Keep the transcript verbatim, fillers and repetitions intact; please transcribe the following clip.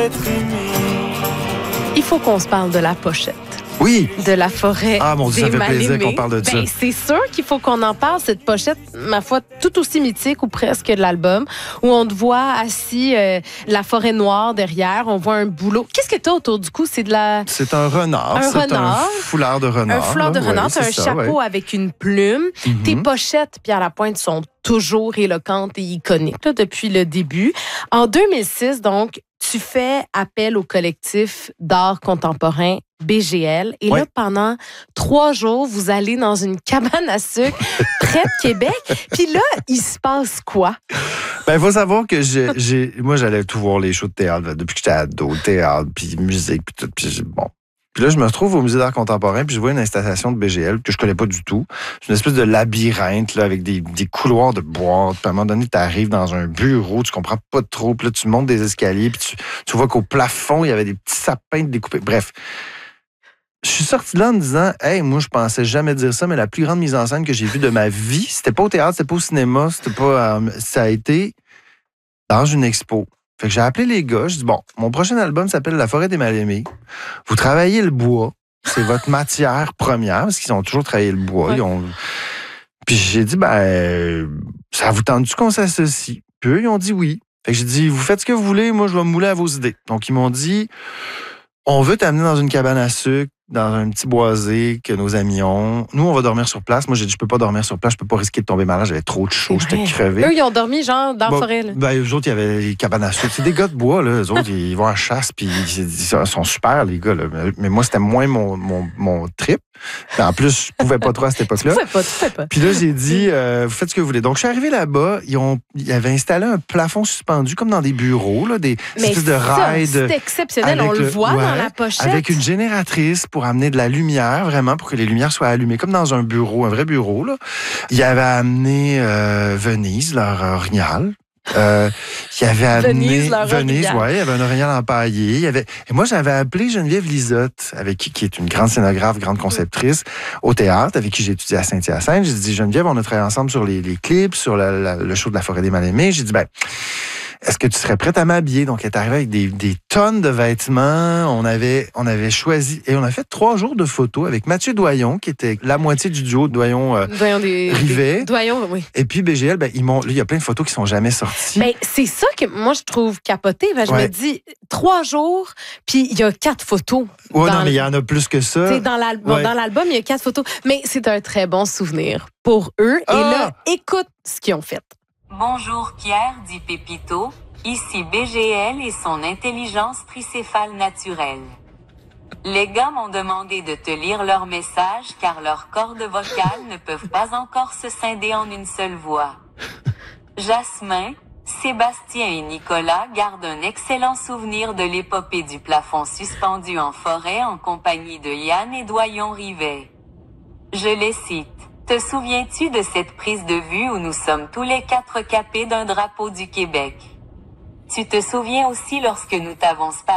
être aimé. Il faut qu'on se parle de la pochette. Oui. De la forêt. Ah, mon Dieu, ça des fait plaisir Mal-Aimés. qu'on parle de ça. Ben, c'est sûr qu'il faut qu'on en parle, cette pochette, ma foi, tout aussi mythique ou presque de l'album, où on te voit assis, euh, la forêt noire derrière, on voit un boulot. Qu'est-ce que tu as autour du cou? C'est de la... C'est un renard. Un c'est renard. un foulard de renard. Un foulard de là. renard, Ouais, t'as un c'est ça, chapeau ouais. avec une plume. Mhm. Tes pochettes, Pierre Lapointe, sont toujours éloquentes et iconiques là, depuis le début. En deux mille six, donc, tu fais appel au collectif d'art contemporain B G L. Et ouais. là, pendant trois jours, vous allez dans une cabane à sucre près de Québec. Puis là, il se passe quoi? Ben, il faut savoir que j'ai, j'ai, moi, j'allais tout voir les shows de théâtre depuis que j'étais ado, théâtre, puis musique, puis tout. Puis bon. Puis là, je me retrouve au Musée d'art contemporain, puis je vois une installation de B G L que je connais pas du tout. C'est une espèce de labyrinthe là, avec des, des couloirs de boîtes. Puis à un moment donné, tu arrives dans un bureau, tu comprends pas trop. Puis là, tu montes des escaliers, puis tu, tu vois qu'au plafond, il y avait des petits sapins découpés. Bref. Je suis sorti de là en me disant, hey, moi, je pensais jamais dire ça, mais la plus grande mise en scène que j'ai vue de ma vie, c'était pas au théâtre, c'était pas au cinéma, c'était pas. Euh, ça a été dans une expo. Fait que j'ai appelé les gars, je dis, bon, mon prochain album s'appelle La forêt des Mal-Aimés. Vous travaillez le bois, c'est votre matière première, parce qu'ils ont toujours travaillé le bois. Ouais. Ils ont... Puis j'ai dit, ben, ça vous tente-tu qu'on s'associe? Puis eux, ils ont dit oui. Fait que j'ai dit, vous faites ce que vous voulez, moi, je vais me mouler à vos idées. Donc, ils m'ont dit, on veut t'amener dans une cabane à sucre, dans un petit boisé que nos amis ont. Nous, on va dormir sur place. Moi, j'ai dit, je peux pas dormir sur place, je peux pas risquer de tomber malade. J'avais trop de chaud, j'étais crevé. Eux, ils ont dormi, genre, dans Bon, la forêt. Là. Ben, eux autres, il y avait les cabanes à sucre. C'est des gars de bois, là. Eux autres, ils vont à la chasse, puis ils sont super, les gars, là. Mais moi, c'était moins mon, mon, mon trip. Puis en plus, je pouvais pas trop à cette époque-là. Tu fais pas, tu fais pas. Puis là, j'ai dit, euh, vous faites ce que vous voulez. Donc, je suis arrivé là-bas. Ils, ont, ils avaient installé un plafond suspendu, comme dans des bureaux, là, des Mais espèces de ça, rails. c'est exceptionnel. On le, le voit ouais, dans la pochette. Avec une génératrice pour amener de la lumière, vraiment, pour que les lumières soient allumées, comme dans un bureau, un vrai bureau, là. Ils avaient amené euh, Venise, leur orignal. Euh, il avait amené Venise, leur Venise, orignal. ouais, il y avait un orignal empaillé. Il y avait, et moi, j'avais appelé Geneviève Lisotte, avec qui, qui est une grande scénographe, grande conceptrice au théâtre, avec qui j'ai étudié à Saint-Hyacinthe. J'ai dit, Geneviève, on a travaillé ensemble sur les, les clips, sur la, la, le show de la forêt des Mal-Aimés. J'ai dit, ben, est-ce que tu serais prête à m'habiller? Donc, elle est arrivée avec des, des tonnes de vêtements. On avait, on avait choisi, et on a fait trois jours de photos avec Mathieu Doyon, qui était la moitié du duo de Doyon, euh, Doyon des, Rivet. Des, Doyon, oui. Et puis B G L, ben, ils m'ont, là, il y a plein de photos qui sont jamais sorties. Ben, c'est ça que moi, je trouve capoté. Ben, je Ouais. me dis, trois jours, puis il y a quatre photos. Ouais, dans non, mais il y le- en a plus que ça. T'sais, Dans l'album, Ouais. dans l'album, il y a quatre photos. Mais c'est un très bon souvenir pour eux. Ah! Et là, écoute ce qu'ils ont fait. Bonjour Pierre, dit Pépito. Ici B G L et son intelligence tricéphale naturelle. Les gars m'ont demandé de te lire leur message car leurs cordes vocales ne peuvent pas encore se scinder en une seule voix. Jasmin, Sébastien et Nicolas gardent un excellent souvenir de l'épopée du plafond suspendu en forêt en compagnie de Yann et Doyon Rivet. Je les cite. Te souviens-tu de cette prise de vue où nous sommes tous les quatre capés d'un drapeau du Québec? Tu te souviens aussi lorsque nous t'avons sparé